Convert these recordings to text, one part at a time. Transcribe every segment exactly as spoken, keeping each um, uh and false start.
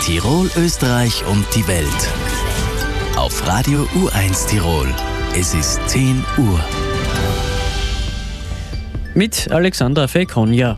Tirol, Österreich und die Welt. Auf Radio U eins Tirol. Es ist zehn Uhr. Mit Alexandra Fekonja.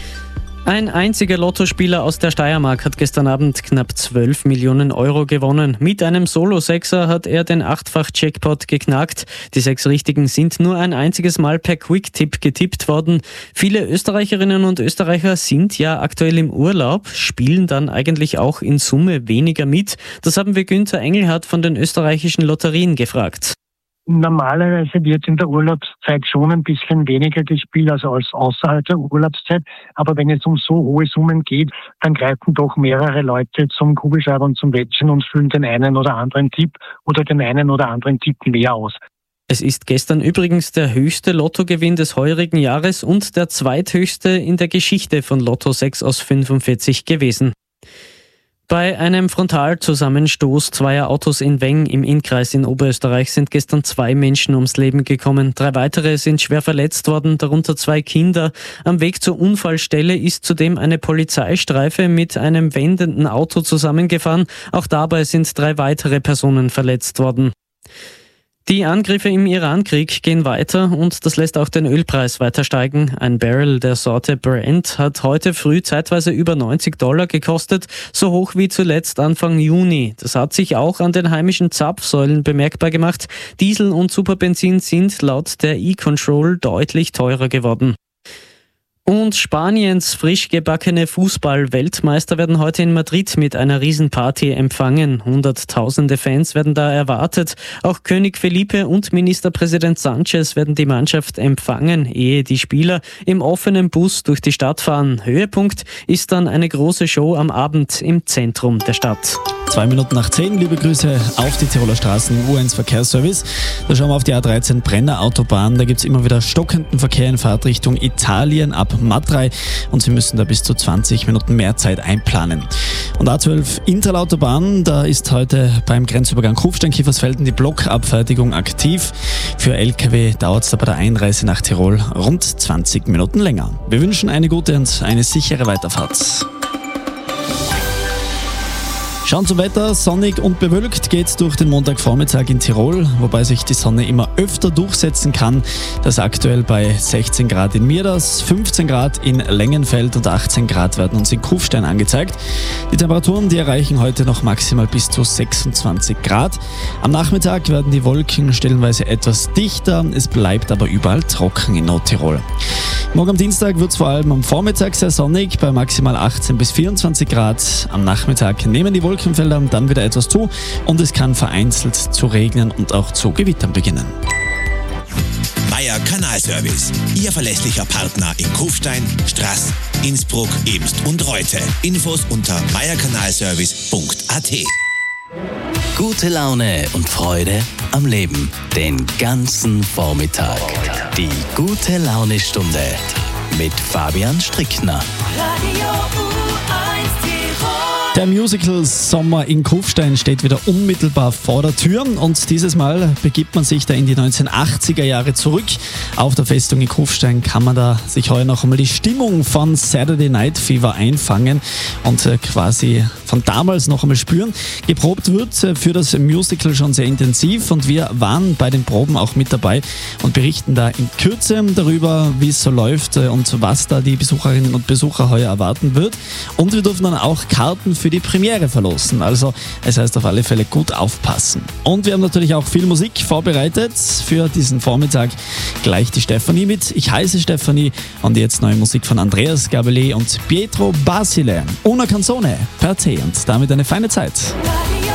Ein einziger Lottospieler aus der Steiermark hat gestern Abend knapp zwölf Millionen Euro gewonnen. Mit einem Solo-Sechser hat er den Achtfach-Jackpot geknackt. Die sechs Richtigen sind nur ein einziges Mal per Quick-Tipp getippt worden. Viele Österreicherinnen und Österreicher sind ja aktuell im Urlaub, spielen dann eigentlich auch in Summe weniger mit. Das haben wir Günther Engelhardt von den österreichischen Lotterien gefragt. Normalerweise wird in der Urlaubszeit schon ein bisschen weniger gespielt, also als außerhalb der Urlaubszeit. Aber wenn es um so hohe Summen geht, dann greifen doch mehrere Leute zum Kugelschreiber und zum Wettchen und füllen den einen oder anderen Tipp oder den einen oder anderen Tipp mehr aus. Es ist gestern übrigens der höchste Lottogewinn des heurigen Jahres und der zweithöchste in der Geschichte von Lotto sechs aus fünfundvierzig gewesen. Bei einem Frontalzusammenstoß zweier Autos in Weng im Innkreis in Oberösterreich sind gestern zwei Menschen ums Leben gekommen. Drei weitere sind schwer verletzt worden, darunter zwei Kinder. Am Weg zur Unfallstelle ist zudem eine Polizeistreife mit einem wendenden Auto zusammengefahren. Auch dabei sind drei weitere Personen verletzt worden. Die Angriffe im Iran-Krieg gehen weiter und das lässt auch den Ölpreis weiter steigen. Ein Barrel der Sorte Brent hat heute früh zeitweise über neunzig Dollar gekostet, so hoch wie zuletzt Anfang Juni. Das hat sich auch an den heimischen Zapfsäulen bemerkbar gemacht. Diesel und Superbenzin sind laut der E-Control deutlich teurer geworden. Und Spaniens frisch gebackene Fußball-Weltmeister werden heute in Madrid mit einer Riesenparty empfangen. Hunderttausende Fans werden da erwartet. Auch König Felipe und Ministerpräsident Sanchez werden die Mannschaft empfangen, ehe die Spieler im offenen Bus durch die Stadt fahren. Höhepunkt ist dann eine große Show am Abend im Zentrum der Stadt. Zwei Minuten nach zehn, liebe Grüße auf die Tiroler Straßen, U eins Verkehrsservice. Da schauen wir auf die A dreizehn Brenner Autobahn. Da gibt es immer wieder stockenden Verkehr in Fahrtrichtung Italien ab Matrei und Sie müssen da bis zu zwanzig Minuten mehr Zeit einplanen. Und A zwölf Interlautobahn, da ist heute beim Grenzübergang Kufstein-Kiefersfelden die Blockabfertigung aktiv. Für L K W dauert es da bei der Einreise nach Tirol rund zwanzig Minuten länger. Wir wünschen eine gute und eine sichere Weiterfahrt. Schauen zum Wetter, sonnig und bewölkt geht's durch den Montagvormittag in Tirol, wobei sich die Sonne immer öfter durchsetzen kann. Das aktuell bei sechzehn Grad in Mierders, fünfzehn Grad in Lengenfeld und achtzehn Grad werden uns in Kufstein angezeigt. Die Temperaturen, die erreichen heute noch maximal bis zu sechsundzwanzig Grad. Am Nachmittag werden die Wolken stellenweise etwas dichter, es bleibt aber überall trocken in Nordtirol. Morgen am Dienstag wird es vor allem am Vormittag sehr sonnig, bei maximal achtzehn bis vierundzwanzig Grad. Am Nachmittag nehmen die Wolkenfelder dann wieder etwas zu und es kann vereinzelt zu regnen und auch zu Gewittern beginnen. Meier Kanalservice, Ihr verlässlicher Partner in Kufstein, Straß, Innsbruck, Ebst und Reute. Infos unter meierkanalservice punkt a t. Gute Laune und Freude am Leben. Den ganzen Vormittag. Die gute Laune-Stunde mit Fabian Strickner. Radio U eins Tirol. Der Musical Sommer in Kufstein steht wieder unmittelbar vor der Tür und dieses Mal begibt man sich da in die neunzehnhundertachtziger Jahre zurück. Auf der Festung in Kufstein kann man da sich heuer noch einmal die Stimmung von Saturday Night Fever einfangen und quasi von damals noch einmal spüren. Geprobt wird für das Musical schon sehr intensiv und wir waren bei den Proben auch mit dabei und berichten da in Kürze darüber, wie es so läuft und was da die Besucherinnen und Besucher heuer erwarten wird. Und wir dürfen dann auch Karten für die Premiere verlosen. Also es heißt auf alle Fälle gut aufpassen. Und wir haben natürlich auch viel Musik vorbereitet für diesen Vormittag. Gleich die Stefanie mit. Ich heiße Stefanie und jetzt neue Musik von Andreas Gabelé und Pietro Basile. Una Canzone per te und damit eine feine Zeit. Radio